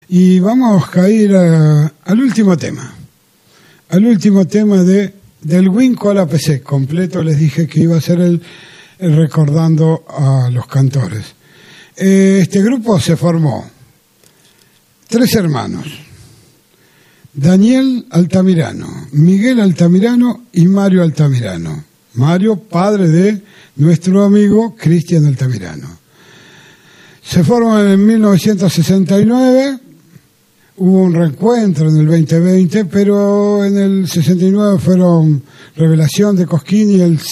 Y vamos a ir al último tema. Al último tema del Winco a la PC. Completo les dije que iba a ser el recordando a los cantores. Este grupo se formó 3 hermanos. Daniel Altamirano, Miguel Altamirano y Mario Altamirano. Mario, padre de nuestro amigo Cristian Altamirano. Se forman en 1969, hubo un reencuentro en el 2020, pero en el 69 fueron Revelación de Cosquín y en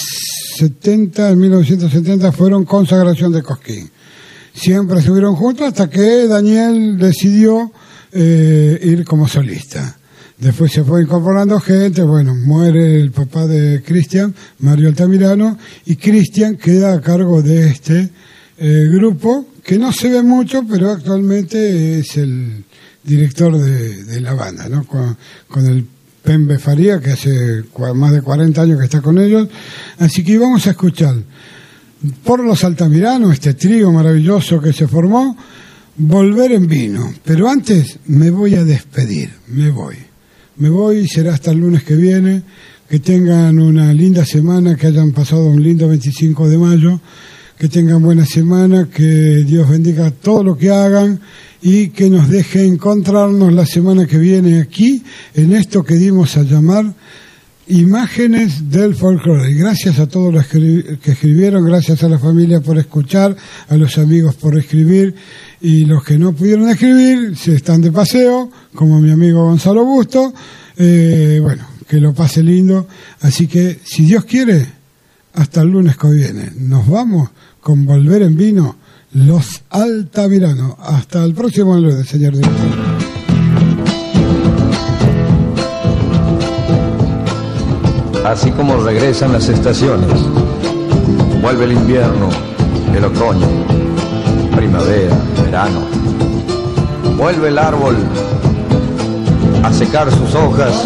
1970 fueron Consagración de Cosquín. Siempre estuvieron juntos hasta que Daniel decidió ir como solista. Después se fue incorporando gente, muere el papá de Cristian, Mario Altamirano, y Cristian queda a cargo de este grupo, que no se ve mucho, pero actualmente es el director de la banda, ¿no? Con el Pembe Faría, que hace más de 40 años que está con ellos. Así que vamos a escuchar por los Altamirano, este trío maravilloso que se formó, Volver en Vino. Pero antes me voy a despedir, me voy, será hasta el lunes que viene. Que tengan una linda semana, que hayan pasado un lindo 25 de mayo, que tengan buena semana, que Dios bendiga todo lo que hagan y que nos deje encontrarnos la semana que viene aquí, en esto que dimos a llamar Imágenes del Folclore. Y gracias a todos los que escribieron, gracias a la familia por escuchar, a los amigos por escribir, y los que no pudieron escribir, si están de paseo, como mi amigo Gonzalo Busto, que lo pase lindo. Así que, si Dios quiere, hasta el lunes que viene. Nos vamos con Volver en Vino, los Altamirano. Hasta el próximo lunes, señor director. Así como regresan las estaciones, vuelve el invierno, el otoño, primavera, verano. Vuelve el árbol a secar sus hojas